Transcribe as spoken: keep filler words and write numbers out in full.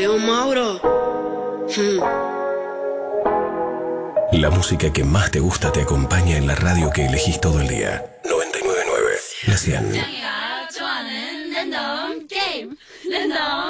Yo, Mauro. Hmm. La música que más te gusta te acompaña en la radio que elegís todo el día. noventa y nueve punto nueve. La cien.